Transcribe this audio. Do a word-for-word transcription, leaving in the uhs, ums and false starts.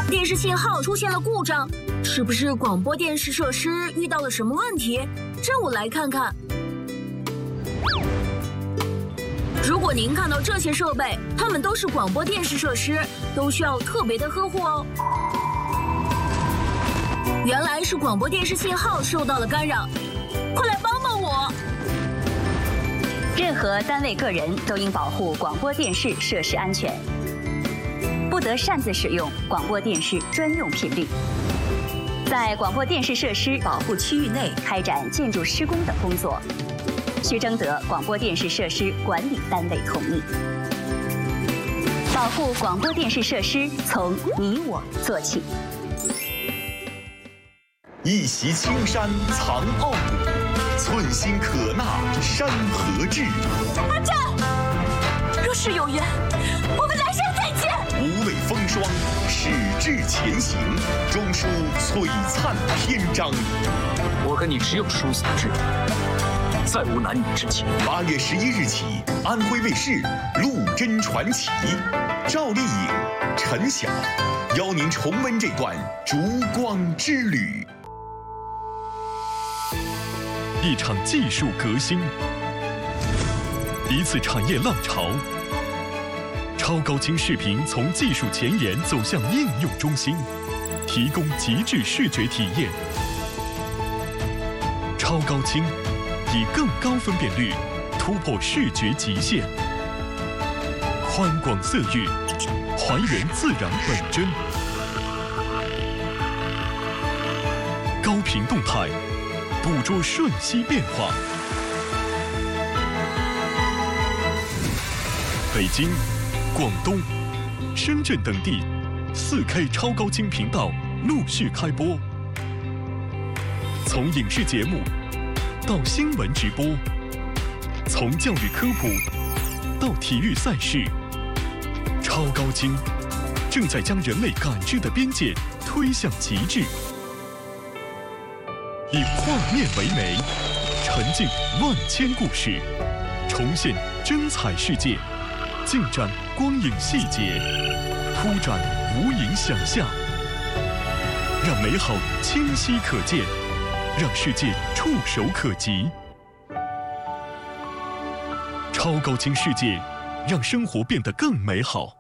电视信号出现了故障，是不是广播电视设施遇到了什么问题？让我来看看。如果您看到这些设备，它们都是广播电视设施，都需要特别的呵护哦。原来是广播电视信号受到了干扰，快来帮帮我！ 任何单位个人都应保护广播电视设施安全，不得擅自使用广播电视专用频率。在广播电视设施保护区域内开展建筑施工等工作，需征得广播电视设施管理单位同意。保护广播电视设施，从你我做起。 一袭青山藏傲骨，寸心可纳山河志。 阿战，若是有缘，我们来生再见。 无畏风霜，矢志前行，终书璀璨篇章。 我和你只有殊死之缘，再无男女之情。 八月十一日起，安徽卫视《陆贞传奇》，赵丽颖、陈晓邀您重温这段烛光之旅。 一场技术革新，一次产业浪潮。超高清视频从技术前沿走向应用中心，提供极致视觉体验。超高清以更高分辨率突破视觉极限，宽广色域还原自然本真，高频动态捕捉瞬息变化。北京、广东、深圳等地 四K 超高清频道陆续开播，从影视节目到新闻直播，从教育科普到体育赛事，超高清正在将人类感知的边界推向极致。以画面为媒，沉浸万千故事，重现真彩世界，尽展光影细节，铺展无垠想象，让美好清晰可见，让世界触手可及。超高清世界，让生活变得更美好。